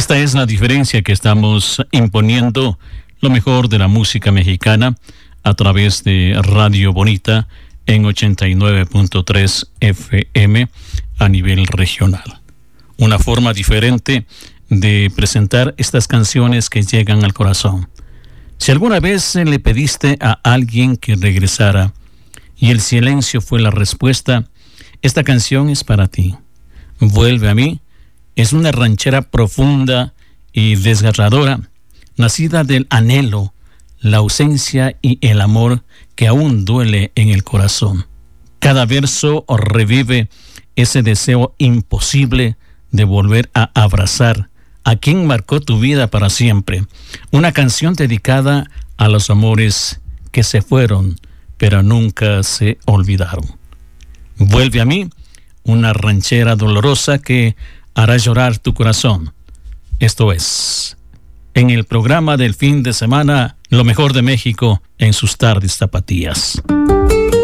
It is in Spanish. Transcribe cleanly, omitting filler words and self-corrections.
Esta es la diferencia que estamos imponiendo, lo mejor de la música mexicana a través de Radio Bonita en 89.3 FM a nivel regional. Una forma diferente de presentar estas canciones que llegan al corazón. Si alguna vez le pediste a alguien que regresara y el silencio fue la respuesta, esta canción es para ti. Vuelve a mí es una ranchera profunda y desgarradora, nacida del anhelo, la ausencia y el amor que aún duele en el corazón. Cada verso revive ese deseo imposible de volver a abrazar a quien marcó tu vida para siempre. Una canción dedicada a los amores que se fueron, pero nunca se olvidaron. Vuelve a mí, una ranchera dolorosa que hará llorar tu corazón. Esto es, en el programa del fin de semana, lo mejor de México en sus tardes tapatías.